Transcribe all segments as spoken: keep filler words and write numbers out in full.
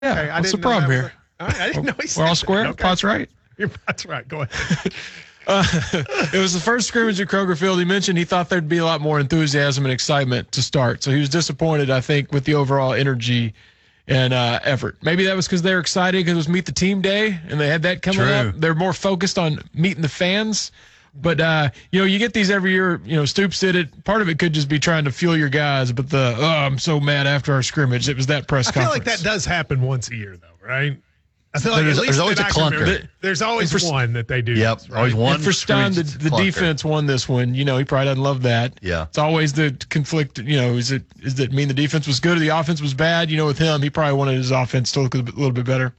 Yeah, Okay, I what's the didn't know problem that here? was a- all right, I didn't know he said We're all that. square. Okay. Pot's right. Your pot's right. Go ahead. Uh, it was the first scrimmage at Kroger Field. He mentioned he thought there'd be a lot more enthusiasm and excitement to start. So he was disappointed, I think, with the overall energy and uh, effort. Maybe that was because they were excited because it was Meet the Team Day and they had that coming True. up. They're more focused on meeting the fans. But, uh, you know, you get these every year. You know, Stoops did it. Part of it could just be trying to fuel your guys. But the, oh, I'm so mad after our scrimmage. It was that press I feel conference. like that does happen once a year, though, right? I feel like There's- at least there's always that a I can clunker. remember, There's always And for- one that they do. Yep, this, right? always one. And for Stein, the, scrimmage the clunker. defense won this one. You know, he probably doesn't love that. Yeah. It's always the conflict. You know, is it is it mean the defense was good or the offense was bad? You know, with him, he probably wanted his offense to look a little bit better.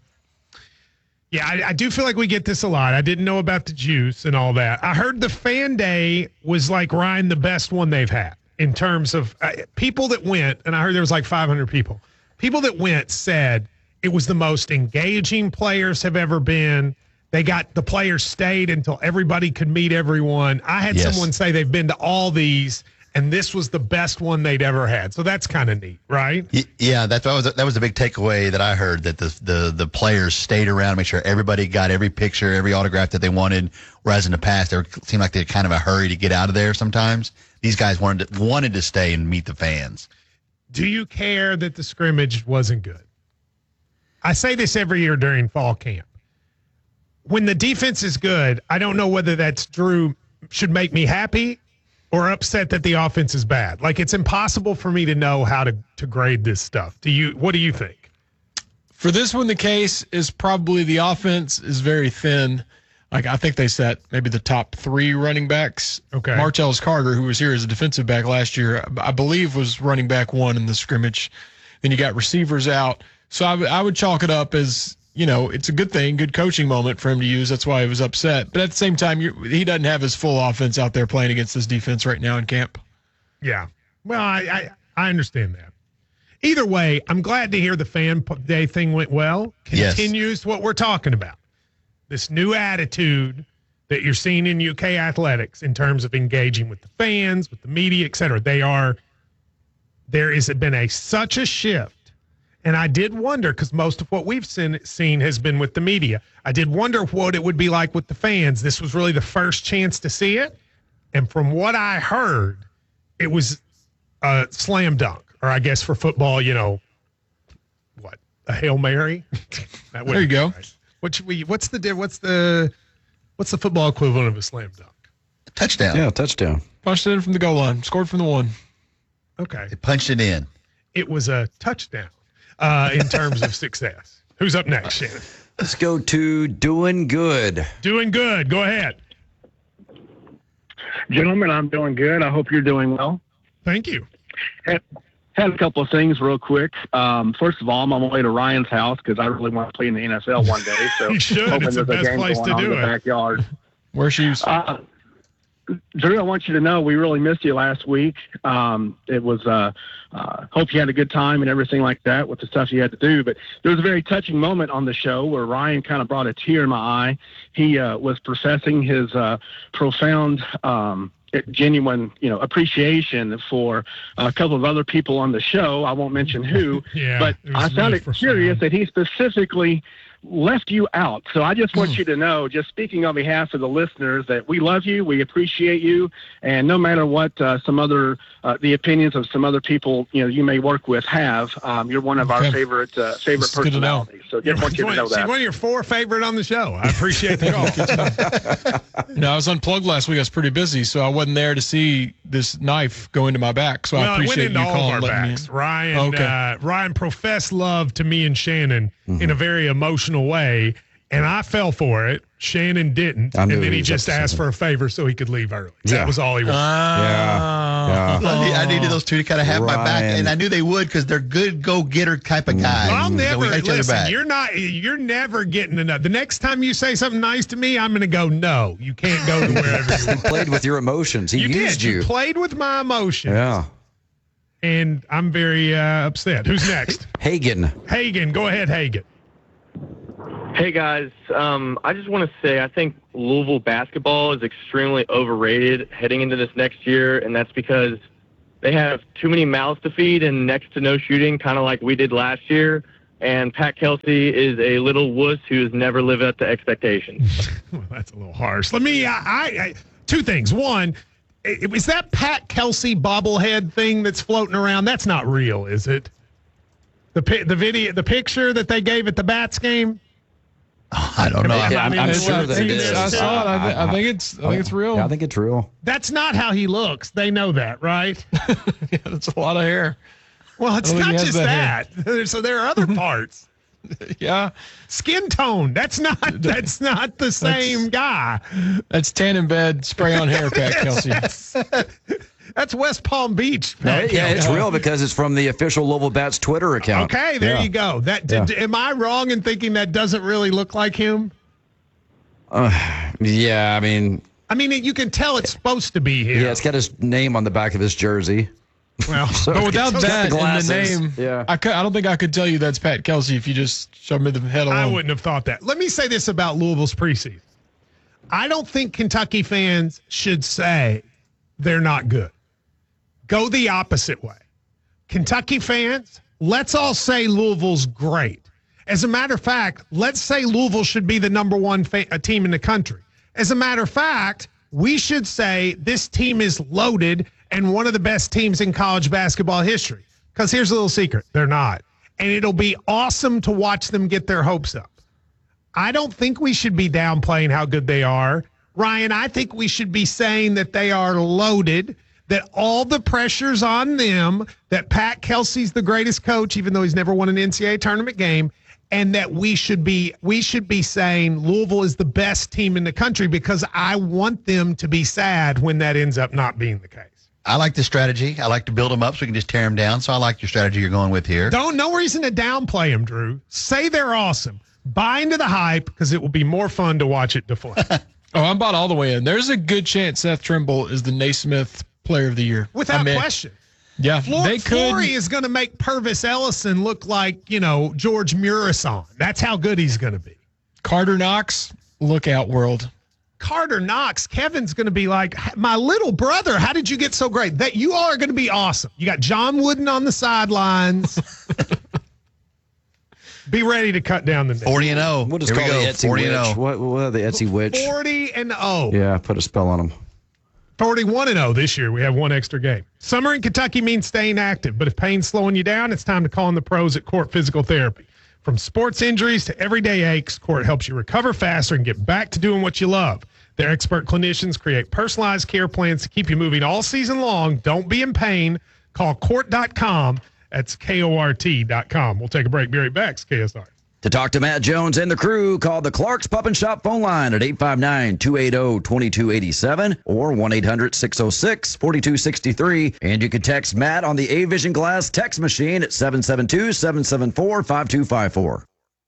Yeah, I, I do feel like we get this a lot. I didn't know about the juice and all that. I heard the fan day was like Ryan the best one they've had in terms of uh, people that went, and I heard there was like five hundred people. People that went said it was the most engaging players have ever been. They got the players stayed until everybody could meet everyone. I had Yes. someone say they've been to all these, and this was the best one they'd ever had. So that's kind of neat, right? Y- Yeah, that's that was that was the big takeaway that I heard, that the the the players stayed around, make sure everybody got every picture, every autograph that they wanted. Whereas in the past, they seemed like they had kind of a hurry to get out of there. Sometimes these guys wanted to, wanted to stay and meet the fans. Do you care that the scrimmage wasn't good? I say this every year during fall camp. When the defense is good, I don't know whether that's Drew should make me happy or upset that the offense is bad. Like, it's impossible for me to know how to, to grade this stuff. Do you? What do you think? For this one, the case is probably the offense is very thin. Like, I think they set maybe the top three running backs. Okay. Martellus Carter, who was here as a defensive back last year, I believe was running back one in the scrimmage. Then you got receivers out. So I, w- I would chalk it up as, you know, it's a good thing, good coaching moment for him to use. That's why he was upset. But at the same time, you he doesn't have his full offense out there playing against this defense right now in camp. Yeah. Well, I, I, I understand that. Either way, I'm glad to hear the fan p- day thing went well. Yes. Continues what we're talking about. This new attitude that you're seeing in U K athletics in terms of engaging with the fans, with the media, et cetera. They are, there has been a such a shift. And I did wonder, because most of what we've seen, seen has been with the media. I did wonder what it would be like with the fans. This was really the first chance to see it. And from what I heard, it was a slam dunk. Or I guess for football, you know, what, a Hail Mary? That There you go. Right. What should we, what's the di- what's the what's the football equivalent of a slam dunk? Touchdown. Yeah, touchdown. Punched it in from the goal line, scored from the one. Okay. They punched it in. It was a touchdown uh, in terms of success. Who's up next, Shannon? Let's go to Doing Good. Doing good. Go ahead. Gentlemen, I'm doing good. I hope you're doing well. Thank you. Had, had a couple of things real quick. Um, first of all, I'm on my way to Ryan's house because I really want to play in the N F L one day. So You should. hoping It's the there's a best game place going to on do in the it. backyard. Wear shoes. Uh, Drew, I want you to know we really missed you last week. Um, it was, uh, uh, hope you had a good time and everything like that with the stuff you had to do. But there was a very touching moment on the show where Ryan kind of brought a tear in my eye. He uh, was professing his uh, profound, um, genuine, you know, appreciation for a couple of other people on the show. I won't mention who, Yeah, but it was I found really it curious profound. that he specifically left you out. So I just Hmm. want you to know, just speaking on behalf of the listeners, that we love you, we appreciate you, and no matter what uh, some other uh, the opinions of some other people you know you may work with have, um, you're one of our Okay. favorite uh, favorite This is good to know. personalities. So just want you to One- know she's that. one of your four favorite on the show. I appreciate the call. You know, I was unplugged last week. I was pretty busy, so I wasn't there to see this knife go into my back. So I Well, it went appreciate into you all of calling our and letting me backs. in. Ryan, Okay. uh, Ryan professed love to me and Shannon in a very emotional way, and I fell for it. Shannon didn't, I and knew then he he was just upset. asked for a favor so he could leave early. That Yeah. was all he wanted. Yeah. Yeah. I, need, I needed those two to kind of have my back, Ryan. and I knew they would because they're good go-getter type of guys. Well, I'll So never we got each other listen. back. You're not. You're never getting enough. The next time you say something nice to me, I'm going to go. No, you can't go to wherever you want. Played with your emotions. He You used did. you. You played with my emotions. Yeah. And I'm very uh, upset. Who's next? Hagen. Hagen. Go ahead, Hagen. Hey guys, um, I just want to say I think Louisville basketball is extremely overrated heading into this next year, and that's because they have too many mouths to feed and next to no shooting, kind of like we did last year. and Pat Kelsey is a little wuss who has never lived up to expectations. Well, that's a little harsh. Let me, I, I, I two things. One, is that Pat Kelsey bobblehead thing that's floating around? That's not real, is it? The the video, the picture that they gave at the Bats game. Oh, I don't know. I mean, Yeah, I'm, I'm it's- sure that it it's- is. I saw it. I, th- I think it's. I think it's real. Yeah, I think it's real. That's not how he looks. They know that, right? Yeah, that's a lot of hair. Well, it's I don't think not he has just that that. So there are other parts. Yeah, Skin tone. That's not. That's not the same guy. that's tan in bed, spray on hair, Pat Kelsey. That's, that's West Palm Beach. No, Pat yeah, it's Kelsey. real because it's from the official Louisville Bats Twitter account. Okay, there Yeah. you go. That Yeah. did, am I wrong in thinking that doesn't really look like him? Uh, yeah, I mean, I mean, you can tell it's supposed to be him. yeah, it's got his name on the back of his jersey. Well, So But without it's got that the in the glasses. name, Yeah. I, could, I don't think I could tell you that's Pat Kelsey if you just showed me the head alone. I wouldn't have thought that. Let me say this about Louisville's preseason. I don't think Kentucky fans should say they're not good. Go the opposite way. Kentucky fans, let's all say Louisville's great. As a matter of fact, let's say Louisville should be the number one fa- uh, team in the country. As a matter of fact, we should say this team is loaded and one of the best teams in college basketball history. Because here's a little secret. They're not. And it'll be awesome to watch them get their hopes up. I don't think we should be downplaying how good they are. Ryan, I think we should be saying that they are loaded, that all the pressure's on them, that Pat Kelsey's the greatest coach, even though he's never won an N C double A tournament game, and that we should be we should be saying Louisville is the best team in the country, because I want them to be sad when that ends up not being the case. I like the strategy. I like to build them up so we can just tear them down. So I like your strategy you're going with here. Don't no reason to downplay them, Drew. Say they're awesome. Buy into the hype, because it will be more fun to watch it deflate. Oh, I'm bought all the way in. There's a good chance Seth Trimble is the Naismith Player of the Year. Without I mean, question. Yeah, Flor- they could. Flory is going to make Purvis Ellison look like, you know, George Murison. That's how good he's going to be. Carter Knox, look out, world. Carter Knox, Kevin's going to be like, my little brother, how did you get so great? That you all are going to be awesome. You got John Wooden on the sidelines. Be ready to cut down the net. forty and oh. We'll just Here we call go. the Etsy forty and witch. oh. What, what are the Etsy witch? forty and oh. Yeah, put a spell on them. forty-one and oh this year. We have one extra game. Summer in Kentucky means staying active, but if pain's slowing you down, it's time to call in the pros at Court Physical Therapy. From sports injuries to everyday aches, Court helps you recover faster and get back to doing what you love. Their expert clinicians create personalized care plans to keep you moving all season long. Don't be in pain. Call court dot com. That's K O R T dot com. We'll take a break. Be right back. It's K S R. To talk to Matt Jones and the crew, call the Clark's Pup and Shop phone line at eight five nine, two eight zero, two two eight seven or one eight hundred, six oh six, four two six three. And you can text Matt on the A-Vision Glass text machine at seven seven two, seven seven four, five two five four.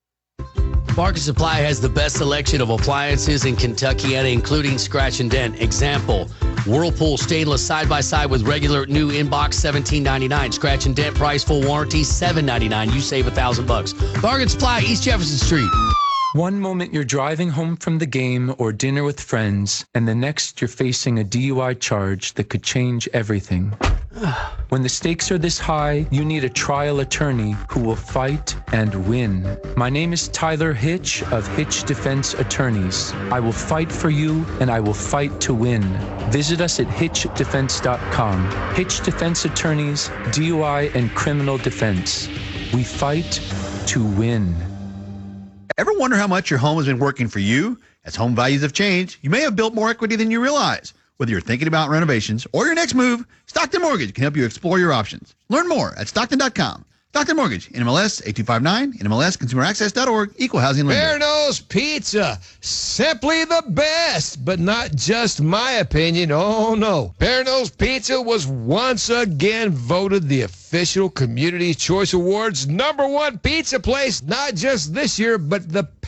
Barker Supply has the best selection of appliances in Kentucky, and including scratch and dent. Example, Whirlpool stainless side-by-side with regular new inbox seventeen ninety-nine. Scratch and dent price, full warranty seven ninety-nine. You save a thousand bucks. Bargain Supply, East Jefferson Street. One moment you're driving home from the game or dinner with friends, and the next you're facing a D U I charge that could change everything. When the stakes are this high, you need a trial attorney who will fight and win. My name is Tyler Hitch of Hitch Defense Attorneys. I will fight for you, and I will fight to win. Visit us at hitch defense dot com. Hitch Defense Attorneys, D U I and criminal defense. We fight to win. Ever wonder how much your home has been working for you? As home values have changed, you may have built more equity than you realize. Whether you're thinking about renovations or your next move, Stockton Mortgage can help you explore your options. Learn more at stockton dot com. Stockton Mortgage, N M L S eight two five nine, N M L S consumer access dot org, equal housing lender. Perno's Pizza, simply the best, but not just my opinion. Oh no, Perno's Pizza was once again voted the official Community Choice Awards number one pizza place, not just this year, but the past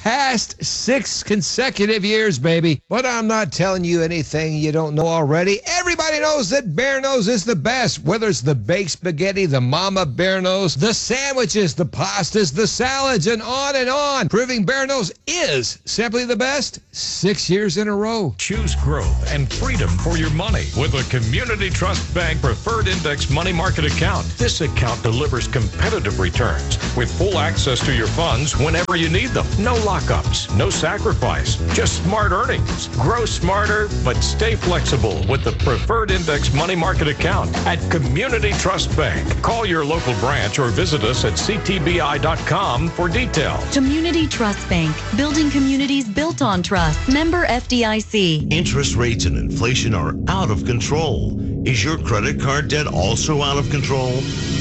past six consecutive years, baby. But I'm not telling you anything you don't know already. Everybody knows that Bear Nose is the best, whether it's the baked spaghetti, the Mama Bear Nose, the sandwiches, the pastas, the salads, and on and on. Proving Bear Nose is simply the best six years in a row. Choose growth and freedom for your money with a Community Trust Bank Preferred Index Money Market account. This account delivers competitive returns with full access to your funds whenever you need them. No lockups, no sacrifice, just smart earnings. Grow smarter, but stay flexible with the Preferred Index Money Market account at Community Trust Bank. Call your local branch or visit us at c t b i dot com for details. Community Trust Bank, building communities built on trust. Member F D I C. Interest rates and inflation are out of control. Is your credit card debt also out of control?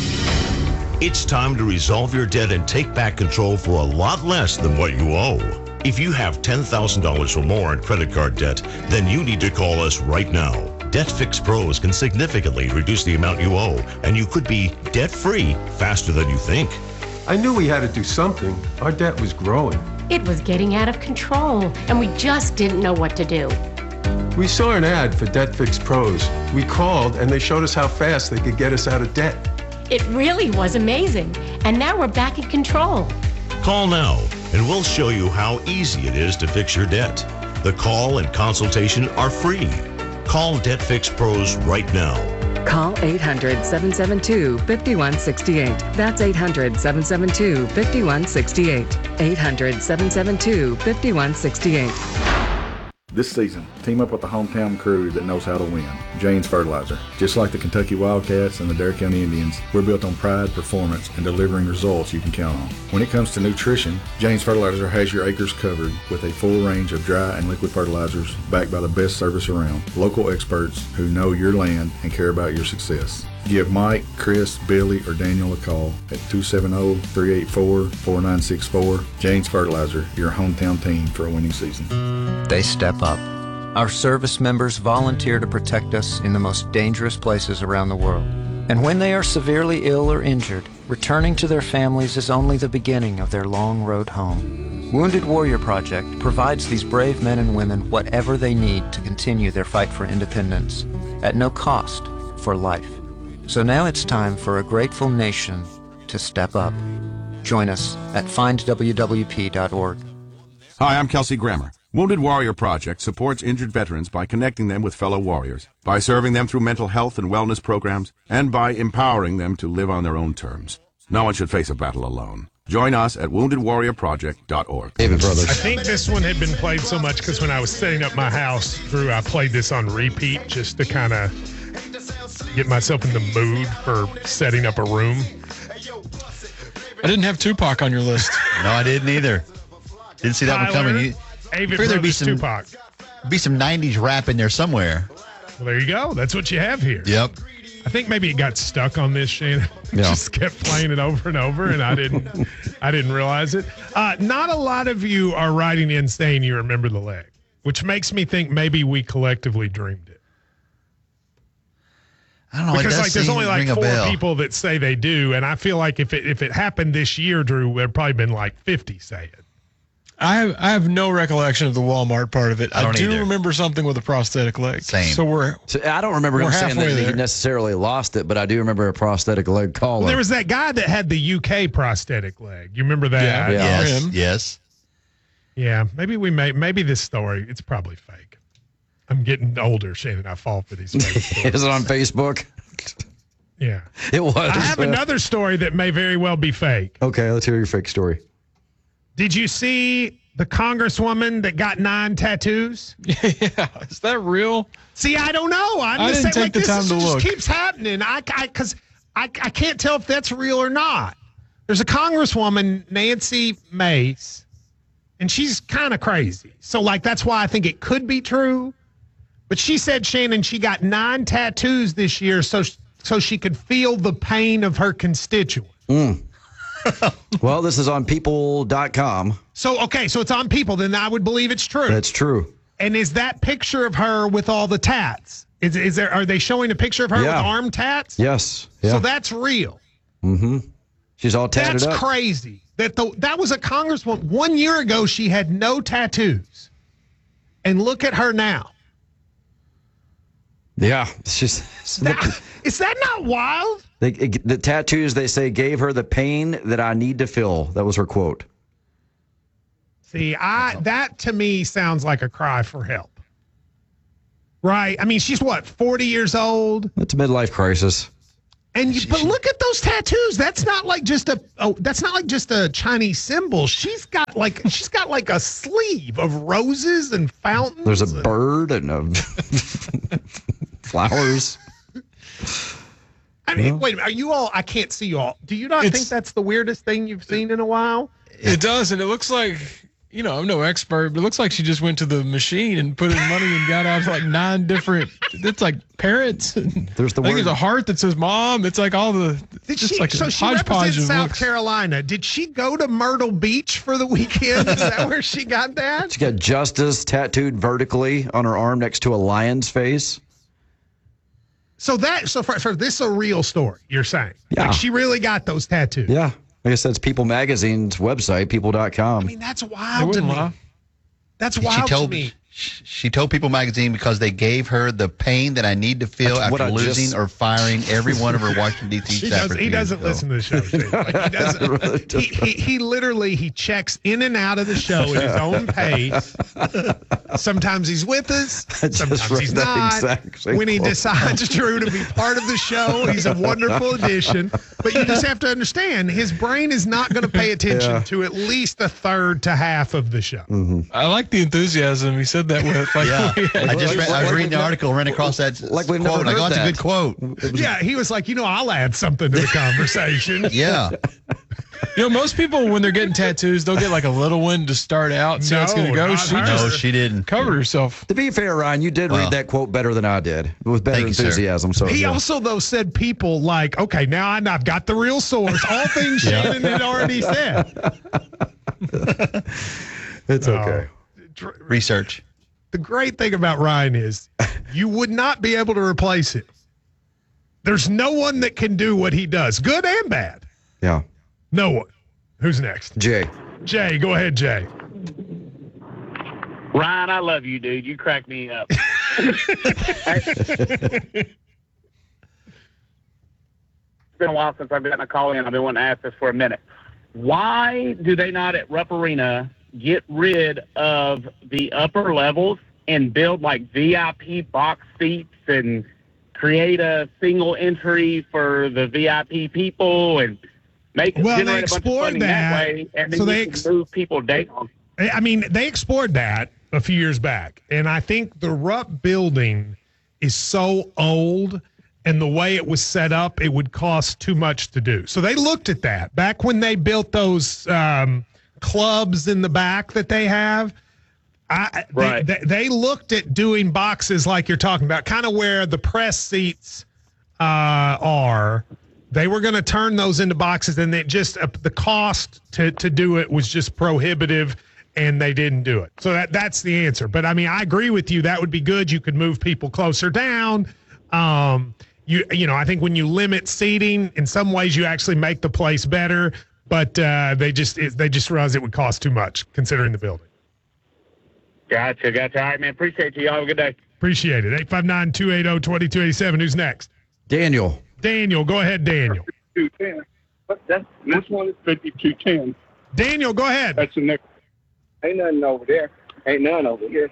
It's time to resolve your debt and take back control for a lot less than what you owe. If you have ten thousand dollars or more in credit card debt, then you need to call us right now. Debt Fix Pros can significantly reduce the amount you owe, and you could be debt-free faster than you think. I knew we had to do something. Our debt was growing. It was getting out of control, and we just didn't know what to do. We saw an ad for Debt Fix Pros. We called, and they showed us how fast they could get us out of debt. It really was amazing, and now we're back in control. Call now, and we'll show you how easy it is to fix your debt. The call and consultation are free. Call Debt Fix Pros right now. Call eight hundred, seven seven two, five one six eight. That's eight hundred, seven seven two, five one six eight. eight hundred, seven seven two, five one six eight. This season, team up with the hometown crew that knows how to win. Jane's Fertilizer. Just like the Kentucky Wildcats and the Dare County Indians, we're built on pride, performance, and delivering results you can count on. When it comes to nutrition, Jane's Fertilizer has your acres covered with a full range of dry and liquid fertilizers backed by the best service around. Local experts who know your land and care about your success. Give Mike, Chris, Billy, or Daniel a call at two seven zero, three eight four, four nine six four. Jane's Fertilizer, your hometown team for a winning season. They step up. Our service members volunteer to protect us in the most dangerous places around the world. And when they are severely ill or injured, returning to their families is only the beginning of their long road home. Wounded Warrior Project provides these brave men and women whatever they need to continue their fight for independence, at no cost, for life. So now it's time for a grateful nation to step up. Join us at find w w p dot org. Hi, I'm Kelsey Grammer. Wounded Warrior Project supports injured veterans by connecting them with fellow warriors, by serving them through mental health and wellness programs, and by empowering them to live on their own terms. No one should face a battle alone. Join us at wounded warrior project dot org. David Brothers. I think this one had been played so much because when I was setting up my house, Drew, I played this on repeat just to kind of get myself in the mood for setting up a room. I didn't have Tupac on your list. No, I didn't either. Didn't see that Tyler, one coming. You, Avid there'd be Brothers some, Tupac. be some nineties rap in there somewhere. Well, there you go. That's what you have here. Yep. I think maybe it got stuck on this, Shannon. Yeah. Just kept playing it over and over, and I didn't, I didn't realize it. Uh, not a lot of you are writing in saying you remember the leg, which makes me think maybe we collectively dreamed it. I don't know. Because it does like there's seem only to like ring a four bell. people that say they do, and I feel like if it if it happened this year, Drew, there'd probably been like fifty say it. I have, I have no recollection of the Walmart part of it. I don't do either. remember something with a prosthetic leg. Same. So we're So I don't remember We're him saying that halfway he there. necessarily lost it, but I do remember a prosthetic leg collar. Well, there was that guy that had the U K prosthetic leg. You remember that? Yeah. Yeah. Yes, him. yes. Yeah, maybe we may maybe this story, it's probably fake. I'm getting older, Shannon. I fall for these fake stories. Is it on Facebook? Yeah. It was. I have another story that may very well be fake. Okay, let's hear your fake story. Did you see the congresswoman that got nine tattoos? yeah, is that real? See, I don't know. I'm I just didn't saying, take the like, time this to just look. keeps happening. I, I, because I, I can't tell if that's real or not. There's a congresswoman, Nancy Mace, and she's kind of crazy. So, like, that's why I think it could be true. But she said, Shannon, she got nine tattoos this year so so she could feel the pain of her constituents. Mm. Well, this is on people dot com. So, okay, so it's on People. Then I would believe it's true. That's true. And is that picture of her with all the tats? Is is there? Are they showing a picture of her Yeah. with arm tats? Yes. Yeah. So that's real. Mm-hmm. She's all tatted That's up. crazy. that the, that was a congresswoman. One year ago, she had no tattoos. And look at her now. Yeah, it's just Is that, is that not wild? they, the tattoos, they say, gave her the pain that I need to feel. That was her quote. See, I that to me sounds like a cry for help. Right? I mean, she's what, forty years old? It's a midlife crisis. And you, but look at those tattoos. That's not like just a oh, that's not like just a Chinese symbol. She's got like she's got like a sleeve of roses and fountains. There's a bird and a flowers. I mean, wait a minute. Are you all? I can't see you all. Do you not It's- think that's the weirdest thing you've seen in a while? It does, and it looks like, you know, I'm no expert, but it looks like she just went to the machine and put in money and got out like nine different. It's like parrots. There's the I think word. there's a heart that says mom. It's like all the. Did just she? like So a she hodgepodge represents of South looks. Carolina. Did she go to Myrtle Beach for the weekend? Is that where she got that? She got justice tattooed vertically on her arm next to a lion's face. So that so for, for this is a real story. You're saying? Yeah. Like she really got those tattoos. Yeah. Like I said, it's People Magazine's website, people dot com. I mean, that's wild to me. That's She wild told to me. She told People Magazine because they gave her the pain that I need to feel That's what after I losing just- or firing every one of her Washington, D C He, staffers. does, two he years doesn't ago. listen to the show. Steve. Like he doesn't. he, he, he literally he checks in and out of the show at his own pace. Sometimes he's with us. just Sometimes read he's that not. exact same When he quote. decides, Drew, to be part of the show, he's a wonderful addition. But you just have to understand, his brain is not going to pay attention Yeah. to at least a third to half of the show. I like the enthusiasm he said that with. Like, Yeah, yeah. I just read, I was reading the never- article, ran across that like we've quote. never and I go, heard that's a that. good quote. Yeah, he was like, you know, I'll add something to the conversation. Yeah. You know, most people when they're getting tattoos, they'll get like a little one to start out. See how it's No, going to go. not She her. just No, she didn't. covered herself. To be fair, Ryan, you did Well. read that quote better than I did. With better Thank you, sir. enthusiasm. So He yeah. also, though, said people like, okay, now I- I've got the real source. All things Shannon had already said. It's okay. Research. The great thing about Ryan is you would not be able to replace him. There's no one that can do what he does, good and bad. Yeah. No one. Who's next? Jay. Jay, go ahead, Jay. Ryan, I love you, dude. You crack me up. It's been a while since I've gotten a call in. I've been wanting to ask this for a minute. Why do they not at Rupp Arena get rid of the upper levels and build like V I P box seats and create a single entry for the V I P people and make Well, generate they a bunch of explored funding that, that. way, and then So you they can ex- move people down. I mean, they explored that a few years back, and I think the Rupp building is so old, and the way it was set up, it would cost too much to do. So they looked at that back when they built those um, clubs in the back that they have. I, Right. they, they, they looked at doing boxes like you're talking about, kind of where the press seats uh, are. They were going to turn those into boxes, and it just uh, the cost to to do it was just prohibitive, and they didn't do it. So that that's the answer. But I mean, I agree with you. That would be good. You could move people closer down. Um, you you know, I think when you limit seating, in some ways you actually make the place better. But uh, they just it, they just realized it would cost too much considering the building. Gotcha, gotcha. All right, man. Appreciate you. Y'all have a good day. Appreciate it. eight five nine, two eight zero, two two eight seven. Who's next? Daniel. Daniel, go ahead, Daniel. two ten. That's, this one is fifty-two ten. Daniel, go ahead. That's the next. Ain't nothing over there. Ain't none over here.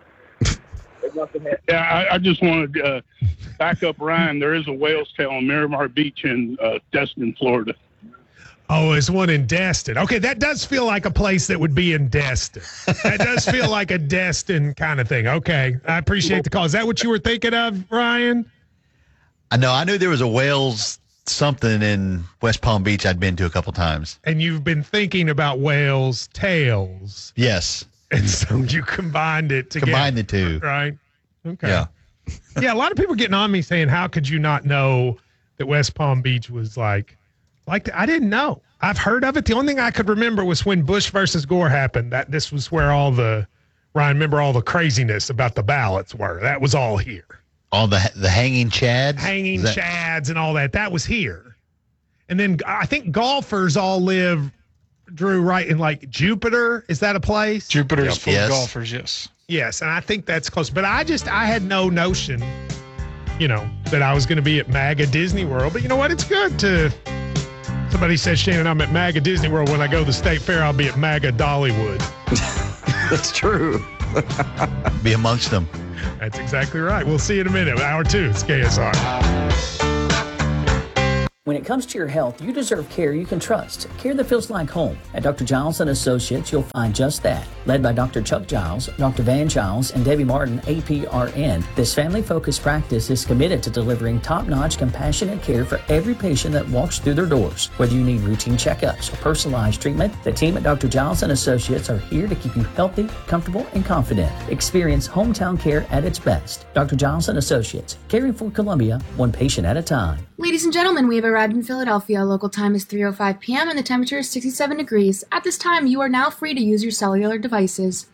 There's nothing here. Yeah, I, I just wanted to uh, back up Ryan. There is a whale's tail on Miramar Beach in uh, Destin, Florida. Oh, it's one in Destin. Okay, that does feel like a place that would be in Destin. That does feel like a Destin kind of thing. Okay, I appreciate the call. Is that what you were thinking of, Ryan? I know. I knew there was a whales something in West Palm Beach I'd been to a couple times. And you've been thinking about whales' tails. Yes. And so you combined it together. Combine the two. Right? Okay. Yeah. Yeah, a lot of people getting on me saying, how could you not know that West Palm Beach was like, like the, I didn't know. I've heard of it. The only thing I could remember was when Bush versus Gore happened. That this was where all the, Ryan, remember all the craziness about the ballots were. That was all here. All the the hanging chads? Hanging Is that- chads and all that. That was here. And then I think golfers all live Drew, right in like Jupiter. Is that a place? Jupiter is Yep. full Yes. of golfers, yes. Yes, and I think that's close. But I just, I had no notion, you know, that I was going to be at MAGA Disney World. But you know what? It's good to, somebody says, Shannon, I'm at MAGA Disney World. When I go to the State Fair, I'll be at MAGA Dollywood. That's true. Be amongst them. That's exactly right. We'll see you in a minute. Hour two, it's K S R. When it comes to your health, you deserve care you can trust. Care that feels like home. At Doctor Giles and Associates, you'll find just that. Led by Doctor Chuck Giles, Doctor Van Giles, and Debbie Martin, A P R N, this family-focused practice is committed to delivering top-notch, compassionate care for every patient that walks through their doors. Whether you need routine checkups or personalized treatment, the team at Doctor Giles and Associates are here to keep you healthy, comfortable, and confident. Experience hometown care at its best. Doctor Giles and Associates, caring for Columbia, one patient at a time. Ladies and gentlemen, we have arrived in Philadelphia. Local time is three oh five p.m. and the temperature is sixty-seven degrees. At this time, you are now free to use your cellular devices.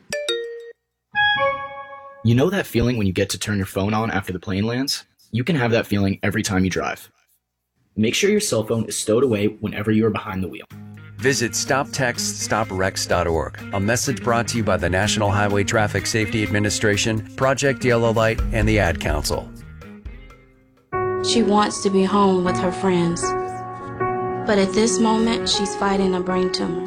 You know that feeling when you get to turn your phone on after the plane lands? You can have that feeling every time you drive. Make sure your cell phone is stowed away whenever you are behind the wheel. Visit stop text stop wrecks dot org. A message brought to you by the National Highway Traffic Safety Administration, Project Yellow Light, and the Ad Council. She wants to be home with her friends. But at this moment, she's fighting a brain tumor.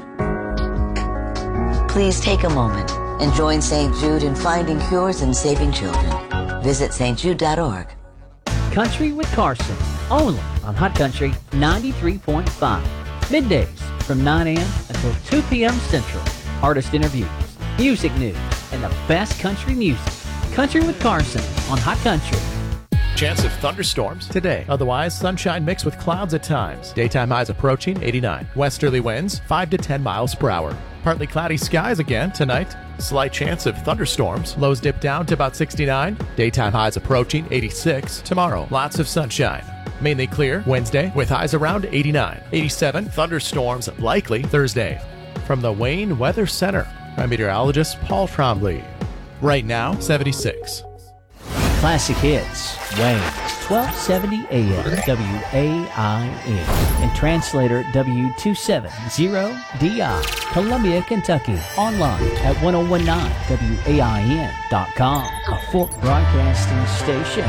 Please take a moment and join Saint Jude in finding cures and saving children. Visit st jude dot org. Country with Carson, only on Hot Country ninety-three point five. Middays from nine a.m. until two p.m. Central. Artist interviews, music news, and the best country music. Country with Carson on Hot Country. Chance of thunderstorms today. Otherwise, sunshine mixed with clouds at times. Daytime highs approaching eighty-nine. Westerly winds five to ten miles per hour. Partly cloudy skies again tonight. Slight chance of thunderstorms. Lows dip down to about sixty-nine. Daytime highs approaching eighty-six. Tomorrow, lots of sunshine. Mainly clear Wednesday with highs around eighty-nine. eighty-seven. Thunderstorms likely Thursday. From the Wayne Weather Center, I'm meteorologist Paul Trombley. Right now, seventy-six. Classic Hits, Wayne, twelve seventy A M W A I N, and translator W two seventy D I, Columbia, Kentucky. Online at ten nineteen W A I N dot com, a Fork Broadcasting station.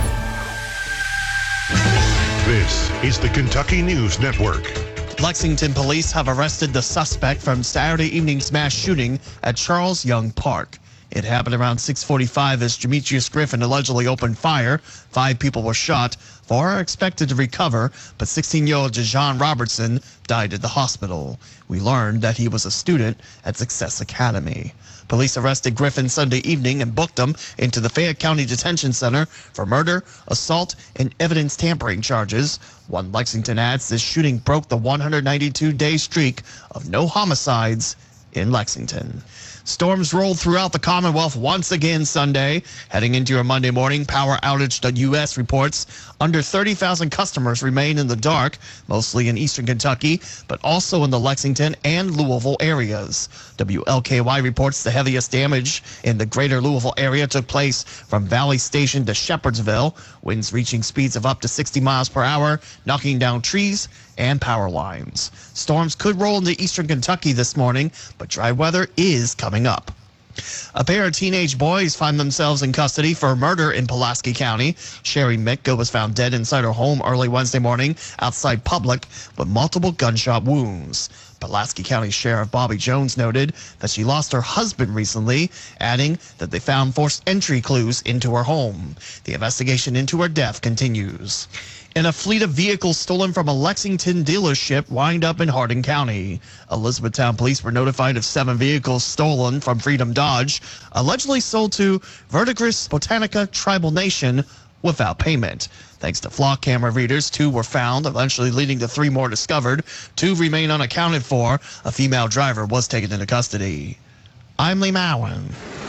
This is the Kentucky News Network. Lexington police have arrested the suspect from Saturday evening's mass shooting at Charles Young Park. It happened around six forty-five as Demetrius Griffin allegedly opened fire. Five people were shot. Four are expected to recover, but sixteen-year-old Jajon Robertson died at the hospital. We learned that he was a student at Success Academy. Police arrested Griffin Sunday evening and booked him into the Fayette County Detention Center for murder, assault, and evidence tampering charges. One Lexington adds this shooting broke the one hundred ninety-two day streak of no homicides in Lexington. Storms rolled throughout the Commonwealth once again Sunday. Heading into your Monday morning, Power Outage dot U S reports under thirty thousand customers remain in the dark, mostly in eastern Kentucky, but also in the Lexington and Louisville areas. W L K Y reports the heaviest damage in the greater Louisville area took place from Valley Station to Shepherdsville, winds reaching speeds of up to sixty miles per hour, knocking down trees and power lines. Storms could roll into eastern Kentucky this morning, but dry weather is coming up. A pair of teenage boys find themselves in custody for murder in Pulaski County. Sherry Mitka was found dead inside her home early Wednesday morning outside Public with multiple gunshot wounds. Pulaski County Sheriff Bobby Jones noted that she lost her husband recently, adding that they found forced entry clues into her home. The investigation into her death continues. And a fleet of vehicles stolen from a Lexington dealership wind up in Hardin County. Elizabethtown police were notified of seven vehicles stolen from Freedom Dodge, allegedly sold to Verdigris Botanica Tribal Nation without payment. Thanks to flock camera readers, two were found, eventually leading to three more discovered. Two remain unaccounted for. A female driver was taken into custody. I'm Lee Mowen.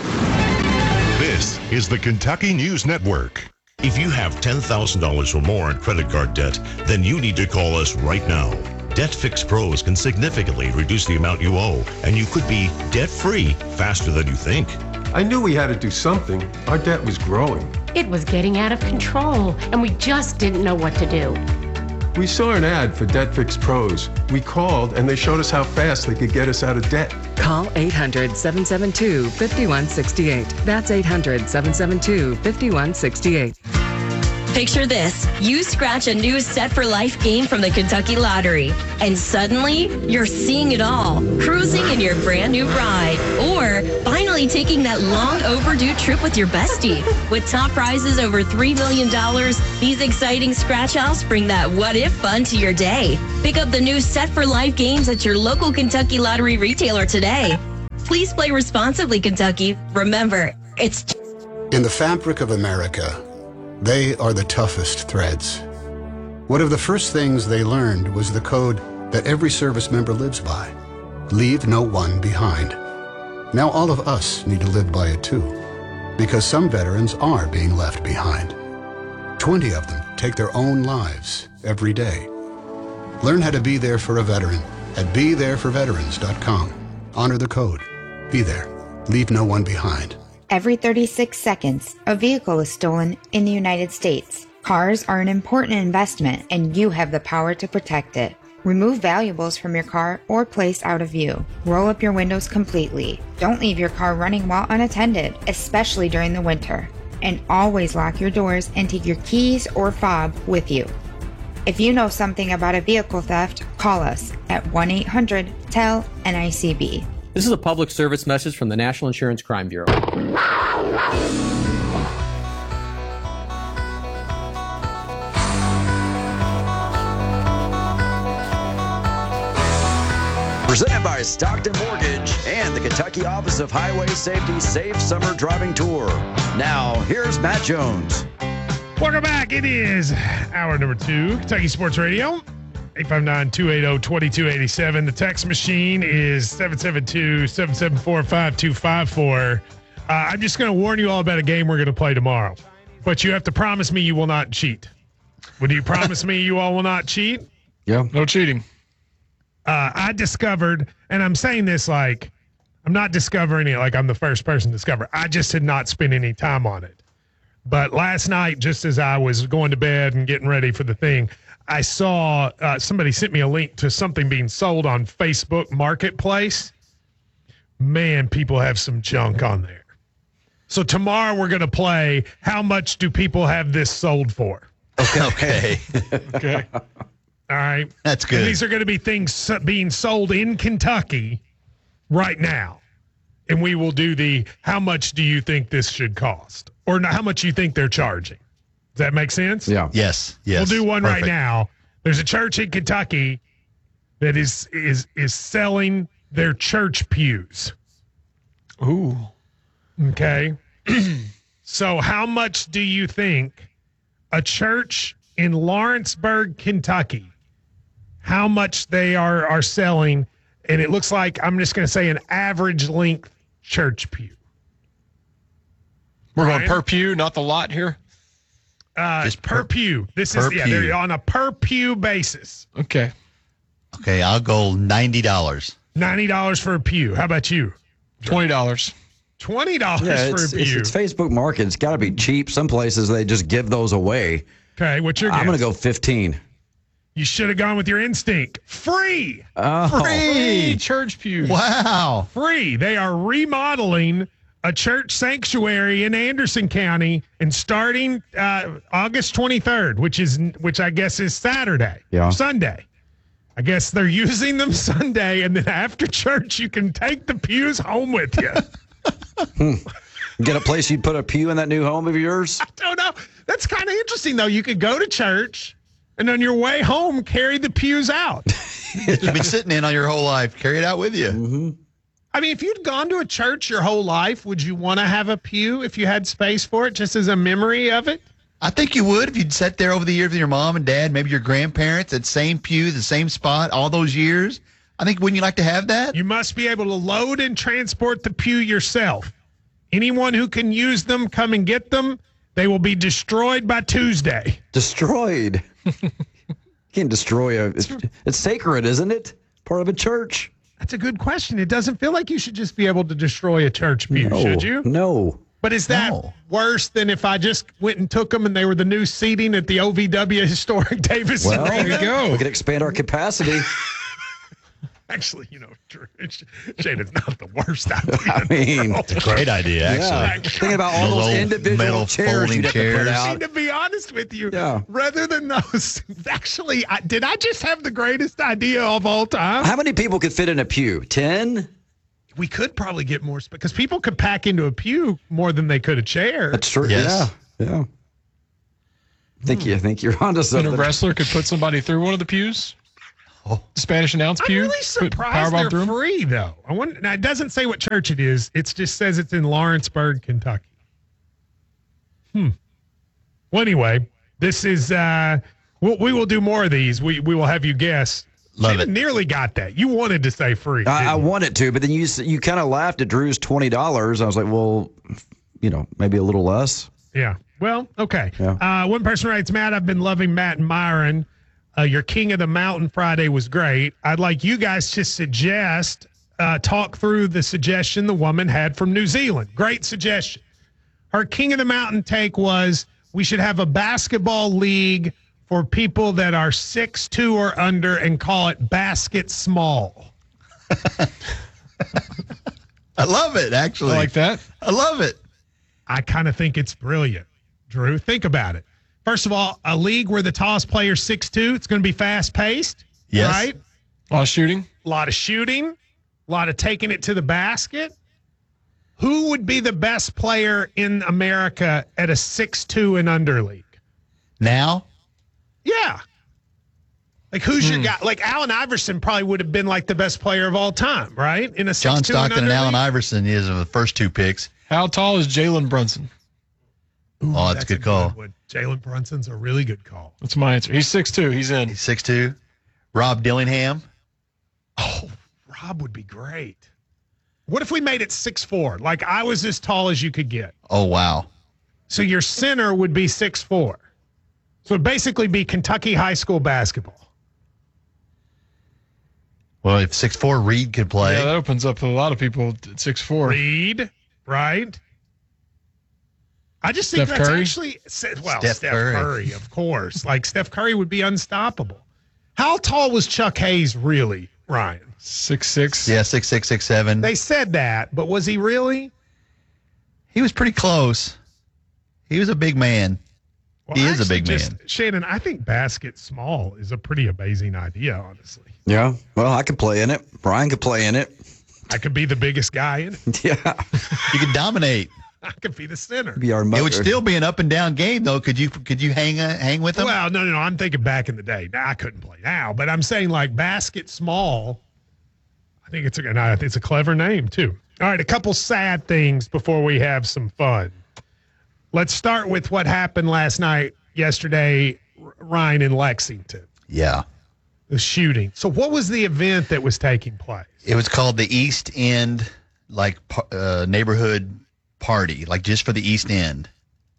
This is the Kentucky News Network. If you have ten thousand dollars or more in credit card debt, then you need to call us right now. Debt Fix Pros can significantly reduce the amount you owe, and you could be debt-free faster than you think. I knew we had to do something. Our debt was growing. It was getting out of control, and we just didn't know what to do. We saw an ad for Debt Fix Pros. We called and they showed us how fast they could get us out of debt. Call eight hundred, seven seven two, five one six eight. That's eight hundred, seven seven two, five one six eight. Picture this. You scratch a new Set for Life game from the Kentucky Lottery, and suddenly you're seeing it all, cruising in your brand new ride, or finally taking that long overdue trip with your bestie. With top prizes over three million dollars, these exciting scratch-offs bring that what-if fun to your day. Pick up the new Set for Life games at your local Kentucky Lottery retailer today. Please play responsibly, Kentucky. Remember, it's... In the fabric of America, they are the toughest threads. One of the first things they learned was the code that every service member lives by. Leave no one behind. Now all of us need to live by it too, because some veterans are being left behind. twenty of them take their own lives every day. Learn how to be there for a veteran at be there for veterans dot com. Honor the code. Be there. Leave no one behind. Every thirty-six seconds, a vehicle is stolen in the United States. Cars are an important investment, and you have the power to protect it. Remove valuables from your car or place out of view. Roll up your windows completely. Don't leave your car running while unattended, especially during the winter. And always lock your doors and take your keys or fob with you. If you know something about a vehicle theft, call us at one eight hundred T E L N I C B. This is a public service message from the National Insurance Crime Bureau. Presented by Stockton Mortgage and the Kentucky Office of Highway Safety Safe Summer Driving Tour. Now, here's Matt Jones. Welcome back. It is hour number two, Kentucky Sports Radio. eight five nine, two eight zero, two two eight seven. The text machine is seven seven two, seven seven four, five two five four. Uh, I'm just going to warn you all about a game we're going to play tomorrow. But you have to promise me you will not cheat. Would you promise me you all will not cheat? Yeah. No cheating. Uh, I discovered, and I'm saying this like, I'm not discovering it like I'm the first person to discover. I just had not spent any time on it. But last night, just as I was going to bed and getting ready for the thing, I saw uh, somebody sent me a link to something being sold on Facebook Marketplace. Man, people have some junk on there. So tomorrow we're going to play How Much Do People Have This Sold For? Okay. Okay. Okay. All right. That's good. And these are going to be things being sold in Kentucky right now. And we will do the how much do you think this should cost? Or how much you think they're charging. Does that make sense? Yeah. Yes. Yes. We'll do one Perfect. right now. There's a church in Kentucky that is is is selling their church pews. Ooh. Okay. So how much do you think a church in Lawrenceburg, Kentucky, how much they are are selling? And it looks like, I'm just going to say, an average length church pew. We're Ryan? going per pew, not the lot here. Uh, Just per, per- pew. This per is yeah, pew. they're on a per pew basis. Okay. Okay, I'll go ninety dollars. Ninety dollars for a pew. How about you? Twenty dollars. Twenty dollars Yeah, for it's, a it's, pew. it's Facebook Market. It's got to be cheap. Some places they just give those away. Okay, what's your guess? I'm going to go fifteen. You should have gone with your instinct. Free. Oh. Free church pews. Wow. Free. They are remodeling a church sanctuary in Anderson County, and starting uh, August twenty-third, which is which I guess is Saturday, Yeah. Sunday. I guess they're using them Sunday, and then after church, you can take the pews home with you. Hmm. Get a place you'd put a pew in that new home of yours? I don't know. That's kind of interesting, though. You could go to church, and on your way home, carry the pews out. You've been sitting in on your whole life. Carry it out with you. Mm-hmm. I mean, if you'd gone to a church your whole life, would you want to have a pew if you had space for it, just as a memory of it? I think you would if you'd sat there over the years with your mom and dad, maybe your grandparents, that same pew, the same spot, all those years. I think, wouldn't you like to have that? You must be able to load and transport the pew yourself. Anyone who can use them, come and get them. They will be destroyed by Tuesday. Destroyed. You can't destroy a. It's, it's sacred, isn't it? Part of a church. That's a good question. It doesn't feel like you should just be able to destroy a church pew, No, should you? No. But is that No. worse than if I just went and took them and they were the new seating at the O V W Historic Davis Well, Arena? there you go. We can expand our capacity. Actually, you know, Shane, it's not the worst idea. I mean, It's a great idea, actually. Yeah. Thinking about all Those those old individual metal chairs folding you'd have to put chairs. See, out. to be honest with you, Yeah. rather than those, actually, I, did I just have the greatest idea of all time? How many people could fit in a pew? Ten? We could probably get more because people could pack into a pew more than they could a chair. That's true. Yes. Yeah. Yeah. I think you I think you're onto And something. a wrestler could put somebody through one of the pews. Oh. The Spanish announce I'm pew. really put surprised powerbomb they're through 'em. free, though. I wonder, now, it doesn't say what church it is. It just says it's in Lawrenceburg, Kentucky. Hmm. Well, anyway, this is, uh, we'll, we will do more of these. We we will have you guess. Love Shannon it. nearly got that. You wanted to say free. I, I didn't you? wanted to, but then you s- you kind of laughed at Drew's twenty dollars. I was like, well, you know, maybe a little less. Yeah. Well, okay. Yeah. Uh, one person writes, Matt, I've been loving Matt and Myron. Uh, your King of the Mountain Friday was great. I'd like you guys to suggest, uh, talk through the suggestion the woman had from New Zealand. Great suggestion. Her King of the Mountain take was we should have a basketball league for people that are six two or under and call it basket small. I love it, actually. I like that. I love it. I kind of think it's brilliant. Drew, think about it. First of all, a league where the tallest player is six two, it's going to be fast-paced, Yes. right? A lot of shooting. A lot of shooting, a lot of taking it to the basket. Who would be the best player in America at a six two and under league? Now, Yeah. Like, who's Hmm. your guy? Like, Allen Iverson probably would have been, like, the best player of all time, right? In a six two John Stockton and under Allen league? Iverson is the first two picks. How tall is Jalen Brunson? Ooh, Oh, that's a good call. one. Jalen Brunson's a really good call. That's my answer. He's six two. He's in. He's six two. Rob Dillingham. Oh, Rob would be great. What if we made it six four? Like, I was as tall as you could get. Oh, wow. So your center would be six four. So it'd basically be Kentucky high school basketball. Well, if six four Reed could play. Yeah, that opens up a lot of people at six four. Reed, right? I just think Steph that's Curry? actually well, Steph Steph, Curry. Curry. of course. Like Steph Curry would be unstoppable. How tall was Chuck Hayes really, Ryan? Six six. Yeah, six six, six seven. They said that, but was he really? He was pretty close. He was a big man. Well, He is a actually big just- man. Shannon, I think basket small is a pretty amazing idea, honestly. Yeah. Well, I could play in it. Brian could play in it. I could be the biggest guy in it. Yeah. You could dominate. I could be the center. Be our It mother. would still be an up and down game, though. Could you could you hang uh, hang with them? Well, no, no, no. I'm thinking back in the day. Now I couldn't play now, but I'm saying like basket small. I think it's a and I think it's a clever name too. All right, a couple sad things before we have some fun. Let's start with what happened last night, yesterday, R- Ryan in Lexington, Yeah. the shooting. So, what was the event that was taking place? It was called the East End, like uh, neighborhood party, like just for the East End.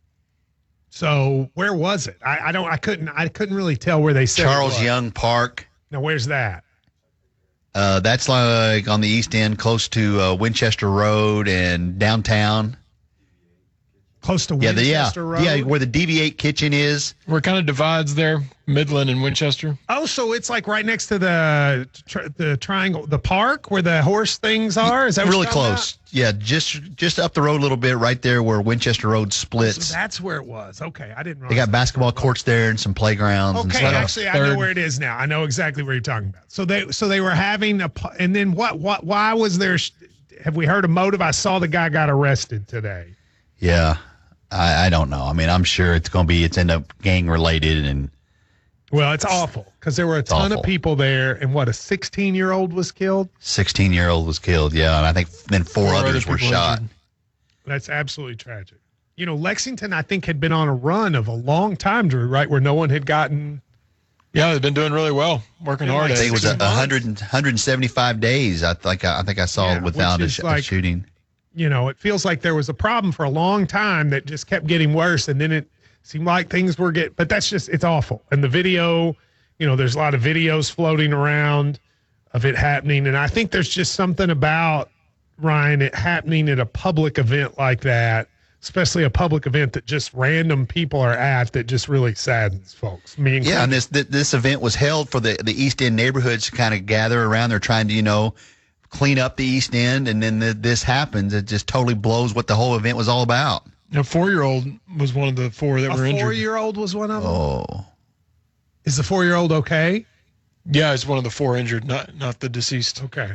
So, where was it? I, I don't. I couldn't. I couldn't really tell where they said it Charles was. Young Park. Now, where's that? Uh, that's like on the East End, close to uh, Winchester Road and downtown. Close to Yeah, the, yeah, Winchester Road. yeah, where the D V eight kitchen is. Where it kind of divides there, Midland and Winchester. Oh, so it's like right next to the tr- the triangle, the park where the horse things are. Is that what Really you're talking close? Yeah, just just up the road a little bit, right there where Winchester Road about? splits. So that's where it was. Okay, I didn't. They got realize basketball courts there and some playgrounds. that. and Okay, stuff. actually, I know Third. where it is now. I know exactly where you're talking about. So they so they were having a pu- and then what what why was there? sh- Have we heard a motive? I saw the guy got arrested today. Yeah, I, I don't know. I mean, I'm sure it's going to be. It's end up gang related, and Well, it's awful because there were a ton awful. of people there, and what a sixteen year old was killed. sixteen year old was killed. Yeah, and I think then four, Four others other were people shot. injured. That's absolutely tragic. You know, Lexington, I think, had been on a run of a long time, Drew, right? Where no one had gotten. Yeah, they've been doing really well, working Yeah, hard like at I think it was a, Six a months. hundred and one seventy-five days. I think I, I think I saw Yeah, without a, which is sh- a like- shooting. You know, it feels like there was a problem for a long time that just kept getting worse, and then it seemed like things were getting. But that's just it's awful. And the video, you know, there's a lot of videos floating around of it happening, and I think there's just something about Ryan it happening at a public event like that especially a public event that just random people are at, that just really saddens folks. Me included. Yeah, and this th- this event was held for the, the East End neighborhoods to kind of gather around. They're trying to, you know, clean up the East End, and then the, this happens. It just totally blows what the whole event was all about. A four-year-old was one of the four that a were injured. A four-year-old was one of them? Oh. Is the four-year-old okay? Yeah, it's one of the four injured, not not the deceased. Okay.